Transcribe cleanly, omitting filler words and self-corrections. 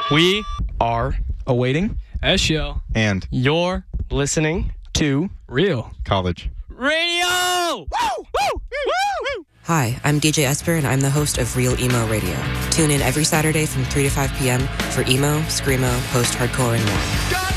We are awaiting Eshio. and You're listening to Real college. Radio! Woo! Woo! Woo! Hi, I'm DJ Esper, and I'm the host of Real Emo Radio. Tune in every Saturday from 3 to 5 p.m. for emo, screamo, post-hardcore, and more.